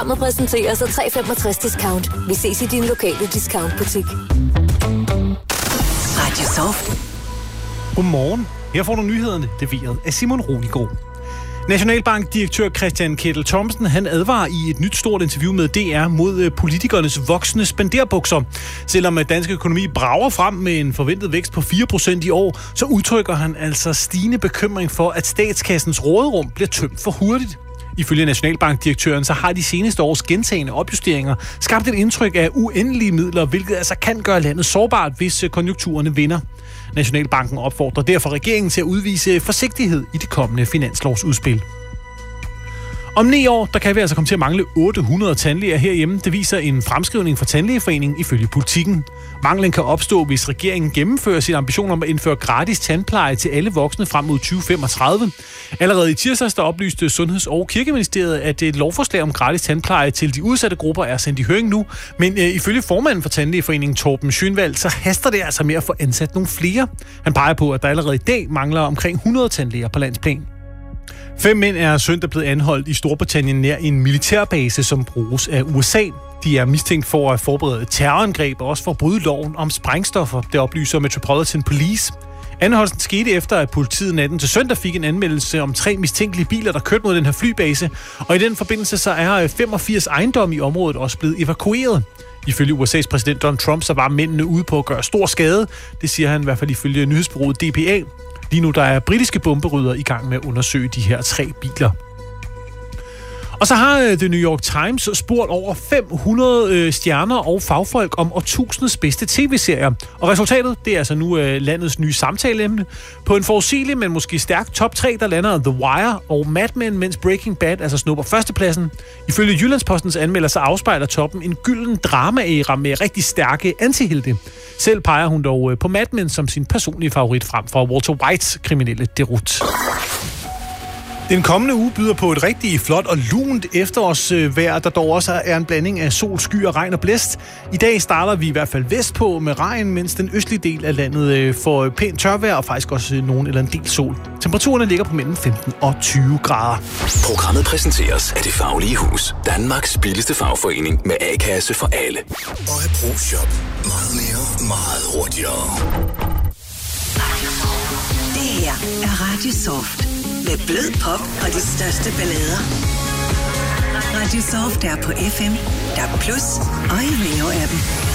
Programmet præsenteres af 365 Discount. Vi ses i din lokale discountbutik. Radio Soft. Godmorgen. Her får du nyhederne, leveret af Simon Ronigaard. Nationalbankdirektør Christian Kettel Thomsen, han advarer i et nyt stort interview med DR mod politikernes voksende spenderbukser. Selvom dansk økonomi brager frem med en forventet vækst på 4% i år, så udtrykker han altså stigende bekymring for, at statskassens råderum bliver tømt for hurtigt. Ifølge Nationalbankdirektøren, så har de seneste års gentagne opjusteringer skabt et indtryk af uendelige midler, hvilket altså kan gøre landet sårbart, hvis konjunkturerne vinder. Nationalbanken opfordrer derfor regeringen til at udvise forsigtighed i det kommende finanslovsudspil. Om 9 år, der kan vi altså komme til at mangle 800 tandlæger herhjemme. Det viser en fremskrivning fra Tandlægeforeningen ifølge Politikken. Manglen kan opstå, hvis regeringen gennemfører sin ambition om at indføre gratis tandpleje til alle voksne frem mod 2035. Allerede i tirsdags, der oplyste Sundheds- og Kirkeministeriet, at et lovforslag om gratis tandpleje til de udsatte grupper er sendt i høring nu. Men ifølge formanden for Tandlægeforeningen, Torben Schönwald, så haster det altså med at få ansat nogle flere. Han peger på, at der allerede i dag mangler omkring 100 tandlæger på landsplan. 5 mænd er søndag blevet anholdt i Storbritannien nær en militærbase, som bruges af USA. De er mistænkt for at forberede terrorangreb og også for at bryde loven om sprængstoffer, det oplyser Metropolitan Police. Anholdelsen skete efter, at politiet natten til søndag fik en anmeldelse om 3 mistænkelige biler, der kørte mod den her flybase. Og i den forbindelse så er 85 ejendomme i området også blevet evakueret. Ifølge USA's præsident Donald Trump, så var mændene ude på at gøre stor skade. Det siger han i hvert fald ifølge nyhedsbureauet DPA. Lige nu der er britiske bomberyddere i gang med at undersøge de her 3 biler. Og så har The New York Times spurgt over 500 stjerner og fagfolk om årtusindets bedste tv-serier. Og resultatet, det er altså nu landets nye samtaleemne. På en forudsigelig, men måske stærk top 3, der lander The Wire og Mad Men, mens Breaking Bad altså snupper førstepladsen. Ifølge Jyllandspostens anmelder, så afspejler toppen en gylden drama-æra med rigtig stærke antihelte. Selv peger hun dog på Mad Men som sin personlige favorit frem for Walter Whites kriminelle derut. Den kommende uge byder på et rigtig flot og lunt efterårsvejr, der dog også er en blanding af sol, skyer, regn og blæst. I dag starter vi i hvert fald vestpå med regn, mens den østlige del af landet får pænt tørvejr og faktisk også nogen eller en del sol. Temperaturerne ligger på mellem 15 og 20 grader. Programmet præsenteres af Det Faglige Hus. Danmarks billigste fagforening med A-kasse for alle. Og ProShop. Meget mere, meget hurtigere. Det her er Radio Soft. Med blød pop og de største ballader. Radio Soft er på FM, DAB+ og i Rio-appen.